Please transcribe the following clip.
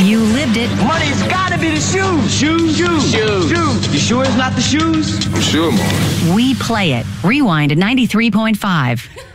You lived it. Money's gotta be the shoes. Shoes. You sure it's not the shoes? I'm sure, Mom. We play it. Rewind at 93.5.